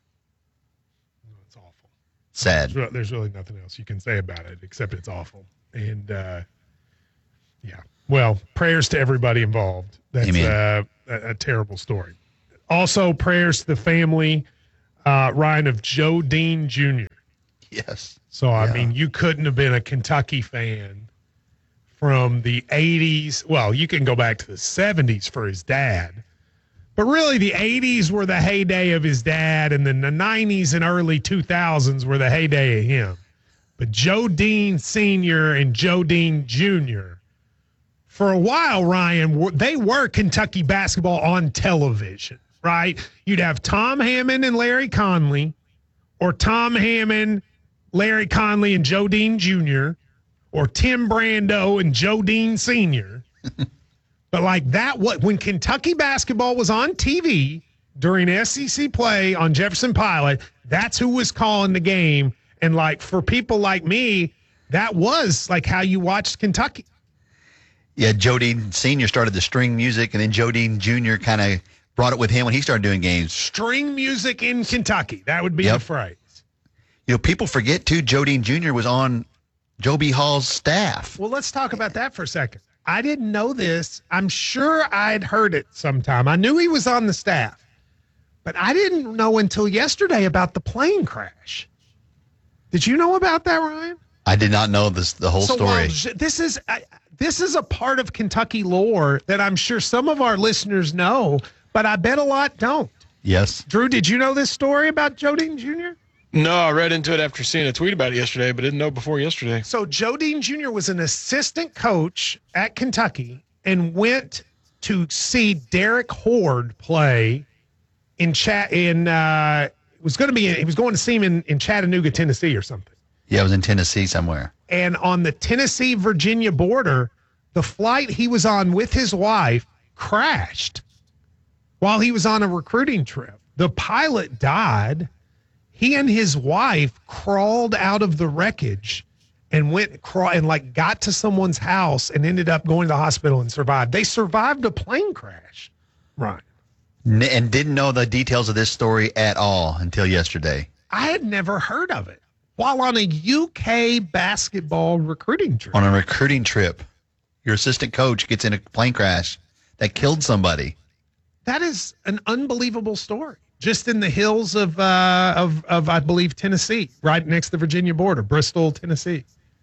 It's awful. Sad. There's, there's really nothing else you can say about it except it's awful. And, uh, yeah. Well, prayers to everybody involved. That's uh, a, a terrible story. Also, prayers to the family, uh, Ryan, of Joe Dean Junior Yes. So, I yeah. mean, you couldn't have been a Kentucky fan from the eighties. Well, you can go back to the seventies for his dad. But really, the eighties were the heyday of his dad, and then the nineties and early two thousands were the heyday of him. But Joe Dean Senior and Joe Dean Junior, for a while, Ryan, they were Kentucky basketball on television, right? You'd have Tom Hammond and Larry Conley, or Tom Hammond, Larry Conley, and Joe Dean Junior, or Tim Brando and Joe Dean Senior But like that, what when Kentucky basketball was on T V during S E C play on Jefferson Pilot, that's who was calling the game. And like for people like me, that was like how you watched Kentucky. Yeah, Joe Dean Senior started the string music, and then Joe Dean Junior kind of brought it with him when he started doing games. String music in Kentucky. That would be Yep. the phrase. You know, people forget, too, Joe Dean Junior was on Joe B. Hall's staff. Well, let's talk about that for a second. I didn't know this. I'm sure I'd heard it sometime. I knew he was on the staff, but I didn't know until yesterday about the plane crash. Did you know about that, Ryan? I did not know this the whole so story. While, this is I, this is a part of Kentucky lore that I'm sure some of our listeners know, but I bet a lot don't. Yes. Drew, did you know this story about Joe Dean Junior? No, I read into it after seeing a tweet about it yesterday, but didn't know before yesterday. So Joe Dean Junior was an assistant coach at Kentucky and went to see Derek Horde play in chat in uh was going to be he was going to see him in, in Chattanooga, Tennessee or something. Yeah, it was in Tennessee somewhere. And on the Tennessee-Virginia border, the flight he was on with his wife crashed while he was on a recruiting trip. The pilot died. He and his wife crawled out of the wreckage and went crawl and like got to someone's house and ended up going to the hospital and survived. They survived a plane crash, right? N- and didn't know the details of this story at all until yesterday. I had never heard of it while on a U K basketball recruiting trip. On a recruiting trip, your assistant coach gets in a plane crash that killed somebody. That is an unbelievable story. Just in the hills of, uh, of, of, I believe, Tennessee, right next to the Virginia border, Bristol, Tennessee.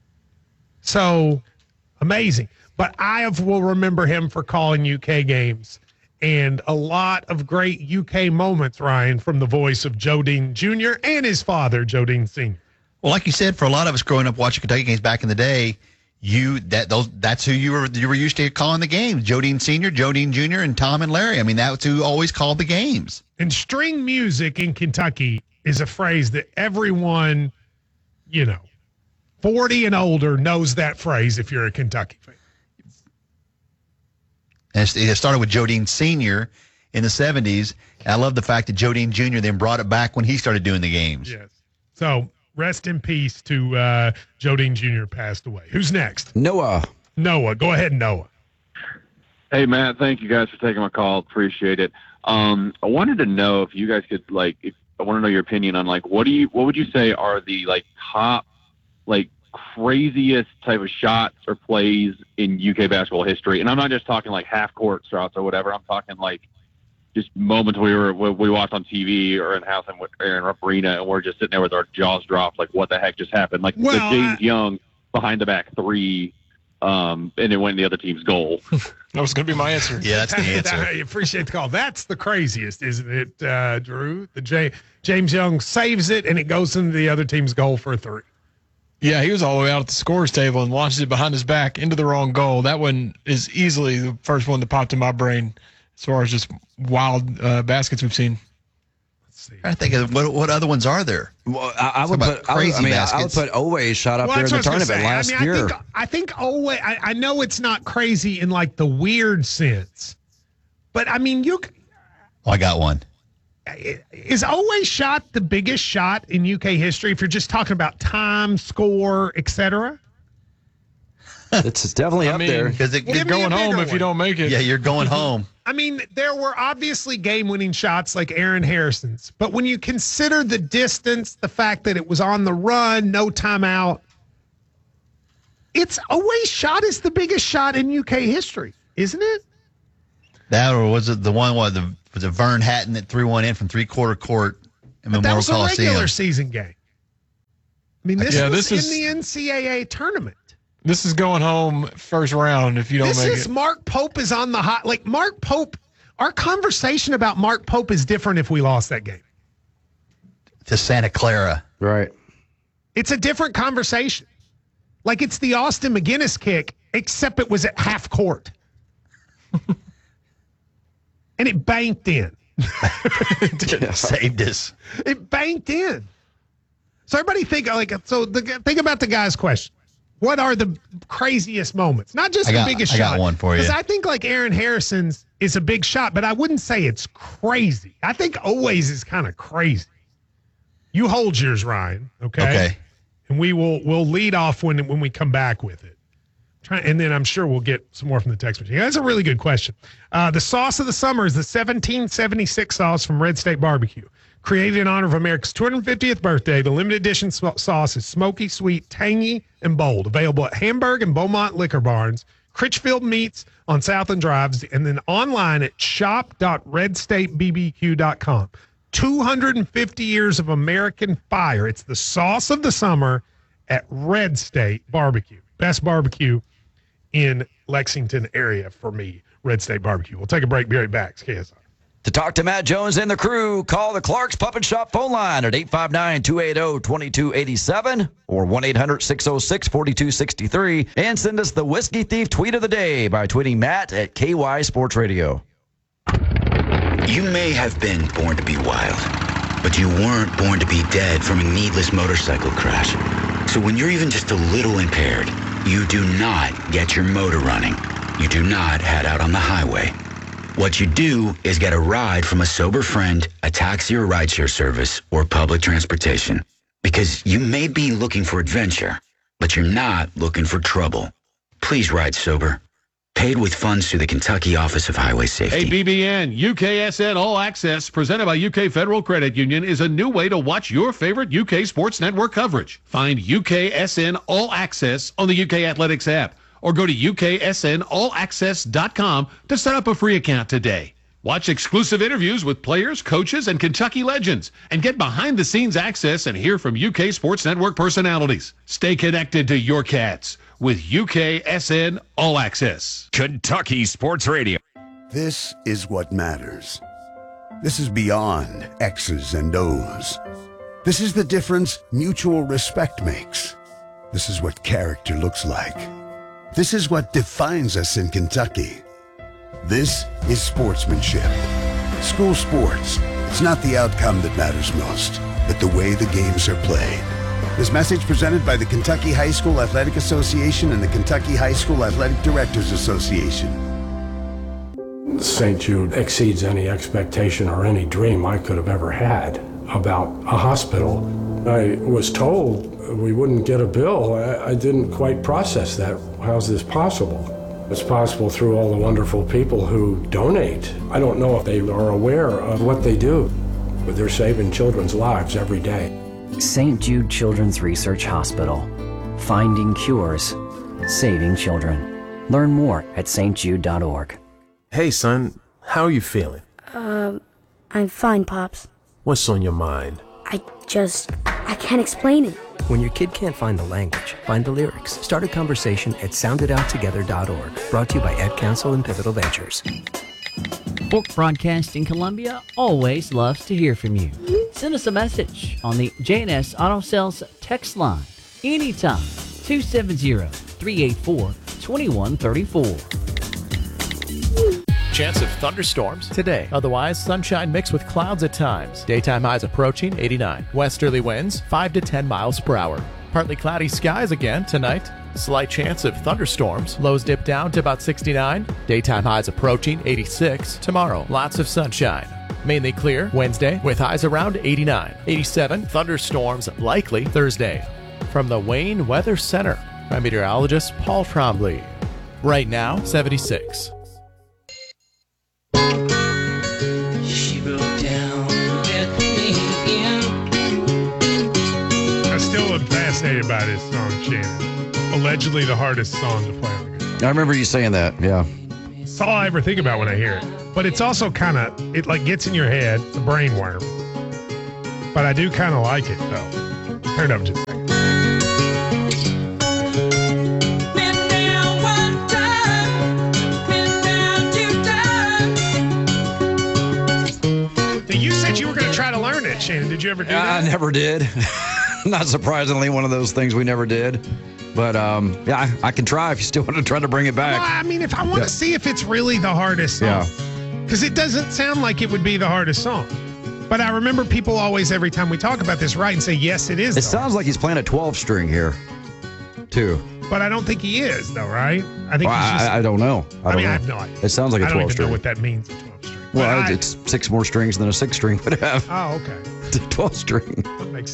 So amazing. But I have, will remember him for calling U K games and a lot of great U K moments, Ryan, from the voice of Joe Dean Junior and his father, Joe Dean Senior Well, like you said, for a lot of us growing up watching Kentucky games back in the day, you that those that's who you were you were used to calling the games. Joe Dean Senior, Joe Dean Junior, and Tom and Larry. I mean, that's who always called the games. And string music in Kentucky is a phrase that everyone, you know, forty and older knows that phrase if you're a Kentucky fan. And it started with Joe Dean Senior in the seventies. And I love the fact that Joe Dean Junior then brought it back when he started doing the games. Yes. So rest in peace to uh, Joe Dean Junior passed away. Who's next? Noah. Noah. Go ahead, Noah. Hey, Matt. Thank you guys for taking my call. Appreciate it. Um, I wanted to know if you guys could, like, if I want to know your opinion on, like, what do you, what would you say are the, like, top, like, craziest type of shots or plays in U K basketball history? And I'm not just talking, like, half-court shots or whatever. I'm talking, like, just moments we were we watched on T V or in house and Aaron Arena, and we're just sitting there with our jaws dropped, like, what the heck just happened? Like, well, the James I, Young behind the back three, um, and it went in the other team's goal. That was going to be my answer. Yeah, that's the answer. I appreciate the call. That's the craziest, isn't it, uh, Drew? The J- James Young saves it, and it goes into the other team's goal for a three. Yeah, he was all the way out at the scorer's table and launches it behind his back into the wrong goal. That one is easily the first one that popped in my brain as far as just wild uh, baskets we've seen. I think of what what other ones are there? Well, I, I would Talk about put. I, would, crazy I mean, I would baskets. put Always shot up Well, there in the that's what I was tournament gonna last say. I mean, year. I think, I think always. I, I know it's not crazy in like the weird sense, but I mean, you Oh, I got one. is Always shot the biggest shot in U K history if you're just talking about time, score, et cetera. It's definitely I up mean, there. Because You're Give me a going home bigger if you one. don't make it. yeah, you're going home. I mean, there were obviously game-winning shots like Aaron Harrison's, but when you consider the distance, the fact that it was on the run, no timeout, it's Always shot is the biggest shot in U K history, isn't it? That or was it the one? What the was it Vern Hatton that threw one in from three quarter court in But that Memorial was a Coliseum? regular season game. I mean, this Yeah, was this in is- the N C double A tournament. This is going home first round if you don't This make is it. Mark Pope is on the hot. Like Mark Pope, our conversation about Mark Pope is different if we lost that game. To Santa Clara. Right. It's a different conversation. Like it's the Austin McGinnis kick, except it was at half court. And it banked in. Saved us. It banked in. So everybody think like so. The, think about the guy's question. What are the craziest moments? Not just I got- the biggest I shot. got one for you. Because I think like Aaron Harrison's is a big shot, but I wouldn't say it's crazy. I think Always is kind of crazy. You hold yours, Ryan. Okay. Okay. And we will we'll lead off when when we come back with it. Try, and then I'm sure we'll get some more from the text machine. That's a really good question. Uh, the sauce of the summer is the seventeen seventy-six sauce from Red State Barbecue. Created in honor of America's two hundred fiftieth birthday, the limited edition sm- sauce is smoky, sweet, tangy, and bold. Available at Hamburg and Beaumont Liquor Barns, Critchfield Meats on Southland Drives, and then online at shop dot red state b b q dot com. two hundred fifty years of American fire. It's the sauce of the summer at Red State Barbecue. Best barbecue in Lexington area for me, Red State Barbecue. We'll take a break. Be right back. It's K S I. To talk to Matt Jones and the crew, call the Clark's Pup and Shop phone line at eight five nine, two eight zero, two two eight seven or one eight hundred, six oh six, four two six three and send us the Whiskey Thief tweet of the day by tweeting Matt at K Y Sports Radio. You may have been born to be wild, but you weren't born to be dead from a needless motorcycle crash. So when you're even just a little impaired, you do not get your motor running. You do not head out on the highway. What you do is get a ride from a sober friend, a taxi or rideshare service, or public transportation. Because you may be looking for adventure, but you're not looking for trouble. Please ride sober. Paid with funds through the Kentucky Office of Highway Safety. A B B N U K S N All Access, presented by U K Federal Credit Union, is a new way to watch your favorite U K Sports Network coverage. Find U K S N All Access on the U K Athletics app, or go to U K S N all access dot com to set up a free account today. Watch exclusive interviews with players, coaches, and Kentucky legends, and get behind-the-scenes access and hear from U K Sports Network personalities. Stay connected to your Cats with U K S N All Access. Kentucky Sports Radio. This is what matters. This is beyond X's and O's. This is the difference mutual respect makes. This is what character looks like. This is what defines us in Kentucky. This is sportsmanship. School sports. It's not the outcome that matters most, but the way the games are played. This message presented by the Kentucky High School Athletic Association and the Kentucky High School Athletic Directors Association. Saint Jude exceeds any expectation or any dream I could have ever had about a hospital. I was told we wouldn't get a bill. I, I didn't quite process that. How's this possible? It's possible through all the wonderful people who donate. I don't know if they are aware of what they do, but they're saving children's lives every day. Saint Jude Children's Research Hospital. Finding cures. Saving children. Learn more at s t jude dot org. Hey, son. How are you feeling? Um, I'm fine, Pops. What's on your mind? I just... I can't explain it. When your kid can't find the language, find the lyrics. Start a conversation at sound it out together dot org. Brought to you by Ed Council and Pivotal Ventures. Fork Broadcasting Columbia always loves to hear from you. Send us a message on the J and S Auto Sales text line anytime, two seven zero, three eight four, two one three four. chance of thunderstorms today. Otherwise, sunshine mixed with clouds at times. Daytime highs approaching eighty-nine. Westerly winds five to ten miles per hour. Partly cloudy skies again tonight. Slight chance of thunderstorms. Lows dip down to about sixty-nine. Daytime highs approaching eighty-six. Tomorrow, lots of sunshine. Mainly clear Wednesday with highs around eighty-nine. eighty-seven, thunderstorms likely Thursday. From the Wayne Weather Center, I'm meteorologist Paul Trombley. Right now, seventy-six. She broke down, let me in. I still am fascinated by this song, Shannon. Allegedly the hardest song to play on the guitar. I remember you saying that, yeah. That's all I ever think about when I hear it. But it's also kind of, it like gets in your head. It's a brain worm. But I do kind of like it, though. Turn it up just a second. You said you were going to try to learn it, Shannon. Did you ever do that? I never did. Not surprisingly, one of those things we never did. But um, yeah, I, I can try if you still want to try to bring it back. Well, I mean, if I want Yeah. to see if it's really the hardest song. Yeah. Because it doesn't sound like it would be the hardest song. But I remember people always, every time we talk about this, write and say, yes, it is. It sounds like he's playing a twelve string here, too. But I don't think he is, though, right? I think Well, he's just. I, I don't know. I, I don't mean, know. I have no idea. It sounds like a I don't twelve even string. know what that means, a twelve string. But Well, I- it's six more strings than a six string would have. Oh, okay. It's a twelve string. That makes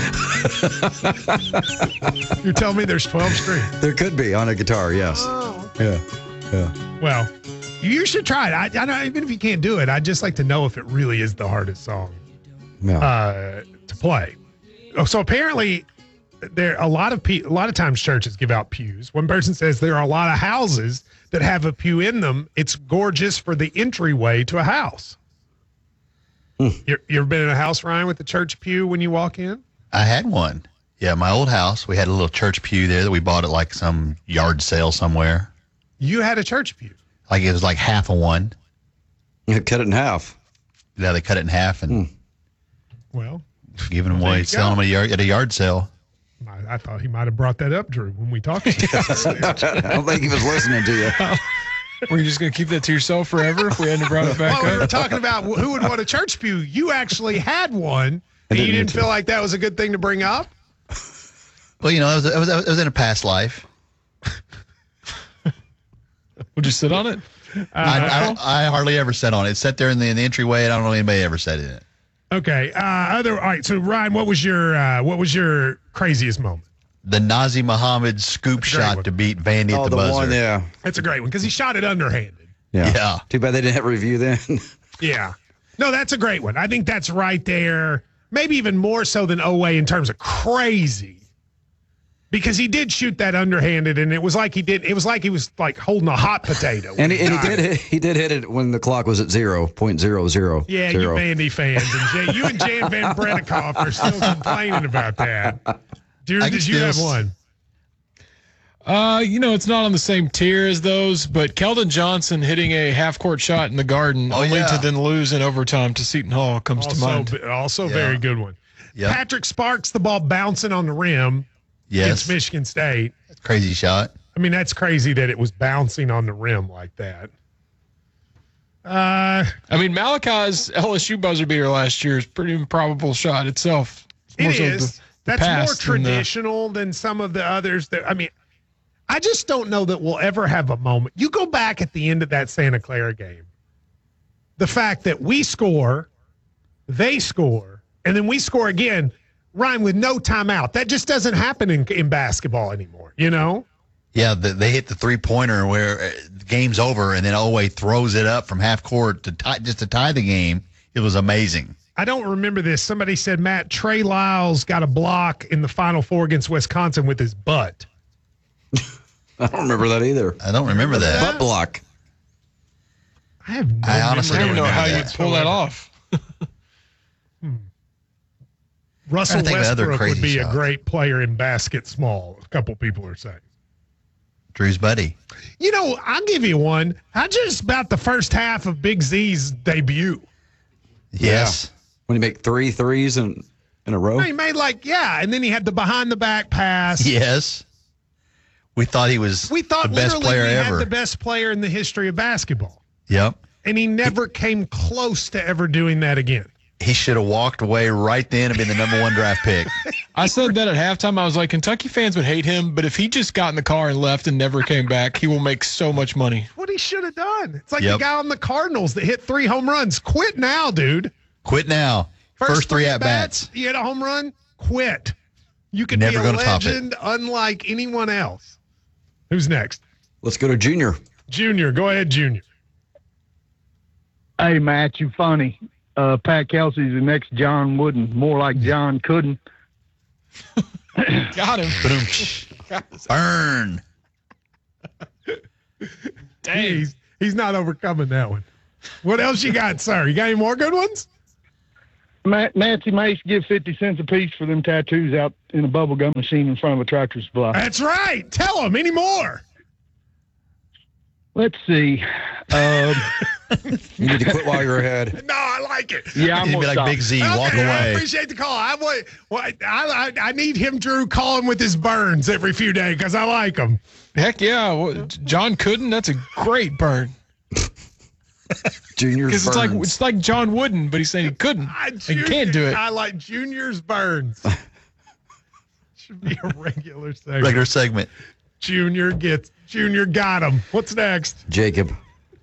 sense. You're telling me there's twelve strings? There could be on a guitar, yes. Oh, Yeah. Yeah. Well, you should try it. I, I don't, even if you can't do it, I'd just like to know if it really is the hardest song Yeah. uh, to play. Oh, so apparently, there a lot of pe- a lot of times churches give out pews. One person says there are a lot of houses that have a pew in them. It's gorgeous for the entryway to a house. Hmm. You, you ever been in a house, Ryan, with the church pew when you walk in? I had one. Yeah, my old house, we had a little church pew there that we bought at like some yard sale somewhere. You had a church pew. Like it was like half of one. You cut it in half. Yeah, they cut it in half and Well, giving them well, there away, you selling go. them at a, yard, at a yard sale. I, I thought he might have brought that up, Drew, when we talked about this. I don't think he was listening to you. Were you just going to keep that to yourself forever if we hadn't brought it back Well, we were up? talking about who would want a church pew. You actually had one, and you didn't feel like that was a good thing to bring up? Well, you know, it was, it was, it was in a past life. Would you sit on it? I, I, don't, I hardly ever sat on it. It sat there in the, in the entryway, and I don't know anybody ever sat in it. Okay. Uh, other. All right. So, Ryan, what was your uh, what was your craziest moment? The Nazi Muhammad scoop shot one. to beat Vandy Oh, at the the buzzer. one, yeah. That's a great one because he shot it underhanded. Yeah. Yeah. Too bad they didn't have a review then. Yeah. No, that's a great one. I think that's right there. Maybe even more so than Oweh in terms of crazy. Because he did shoot that underhanded, and it was like he did. It was like he was like holding a hot potato. and he, and he got did it. hit, he did hit it when the clock was at zero point zero zero. Yeah, zero. you Vandy fans, and Jay, you and Jan Van Bredikoff are still complaining about that. Drew, I can did you still have s- one? Uh, you know, it's not on the same tier as those, but Keldon Johnson hitting a half-court shot in the Garden, Oh, only yeah. to then lose in overtime to Seton Hall, comes to Also, mind. also Yeah. very good one. Yep. Patrick Sparks, the ball bouncing on the rim Yes. against Michigan State. Crazy shot. I mean, that's crazy that it was bouncing on the rim like that. Uh, I mean, Malachi's L S U buzzer beater last year is pretty improbable shot itself. It's more it so is. the- the That's more past than the- traditional than some of the others. That I mean, I just don't know that we'll ever have a moment. You go back at the end of that Santa Clara game, the fact that we score, they score, and then we score again, Ryan, with no timeout. That just doesn't happen in, in basketball anymore, you know? Yeah, the, they hit the three-pointer where uh, the game's over, and then Oweh throws it up from half court to tie, just to tie the game. It was amazing. I don't remember this. Somebody said, Matt, Trey Lyles got a block in the Final Four against Wisconsin with his butt. I don't remember that either. I don't remember that. Butt block. I have no I honestly I don't don't know how remember you'd pull that off. Russell Trying to think of other Westbrook would crazy be a shots. great player in basket small, a couple people are saying. Drew's buddy. You know, I'll give you one. How just about the first half of Big Z's debut? Yes. When you make three threes in, in a row. He made like, yeah, and then he had the behind the back pass. Yes. We thought he was We thought the best literally player we ever. had the best player in the history of basketball. Yep. And he never came close to ever doing that again. He should have walked away right then and been the number one draft pick. I said that at halftime. I was like, Kentucky fans would hate him, but if he just got in the car and left and never came back, he will make so much money. What he should have done. It's like Yep. the guy on the Cardinals that hit three home runs. Quit now, dude. Quit now. First, First three at bats. You hit a home run, quit. You could Never be a gonna top it. legend unlike anyone else. Who's next? Let's go to Junior. Junior, go ahead, Junior. Hey, Matt, you funny. Uh, Pat Kelsey's the next John Wooden, more like John Couldn't. Got him. Burn. Dang. He's, he's not overcoming that one. What else you got, sir? You got any more good ones? Matt, Nancy Mace give fifty cents a piece for them tattoos out in a bubble gum machine in front of a Tractor Supply. That's right. Tell him any more. Let's see. Um, You need to quit while you're ahead. No, I like it. Yeah, I'm He'd be gonna like stop. Big Z, Okay, walk I away. appreciate the call. I, want- well, I, I, I need him, Drew, calling with his burns every few days because I like him. Heck yeah. Well, John Couldn't, that's a great burn. Junior's Because it's like burns. it's like John Wooden, but he's saying he couldn't. I, and he can't do it. I like Junior's burns. Should be a regular segment. Regular segment. Junior gets Junior got him. What's next? Jacob.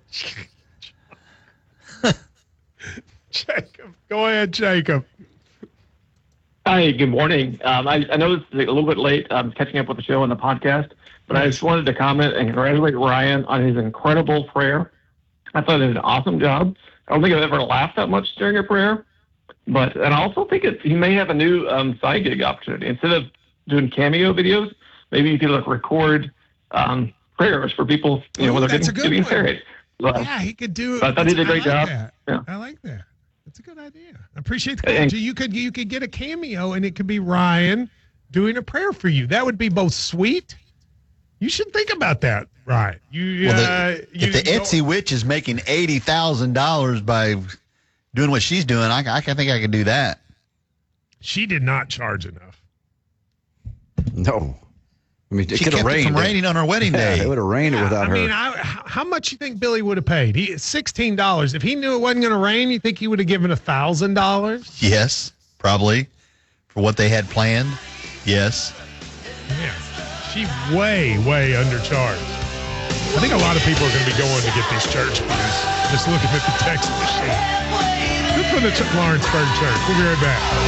Jacob. Go ahead, Jacob. Hi, good morning. Um, I, I know this is a little bit late. I'm catching up with the show and the podcast, but I just wanted to comment and congratulate Ryan on his incredible prayer. I thought he did an awesome job. I don't think I've ever laughed that much during a prayer, but and I also think it, he may have a new um, side gig opportunity. Instead of doing cameo videos, maybe you could like record um, prayers for people, you know, Ooh, when they're that's getting, a good getting one. married. So, Yeah, he could do it. I thought he did a great I like job. that. Yeah. I like that. That's a good idea. I appreciate the call. And- You could you could get a cameo and it could be Ryan doing a prayer for you. That would be both sweet. You should think about that, Ryan. You, Well, uh, the, you if the go- Etsy witch is making eighty thousand dollars by doing what she's doing, I, I, I think I could do that. She did not charge enough. No. I mean, it She could have kept it rained. from raining on her wedding Yeah, day. it would have rained Yeah, without I her. mean, I, h- how much you think Billy would have paid? He sixteen dollars. If he knew it wasn't going to rain, you think he would have given a thousand dollars? Yes, probably. For what they had planned. Yes. Yeah, she way way undercharged. I think a lot of people are going to be going to get these church pews. Just looking at the text machine. Good for the Ch- Lawrenceburg Church. We'll be right back.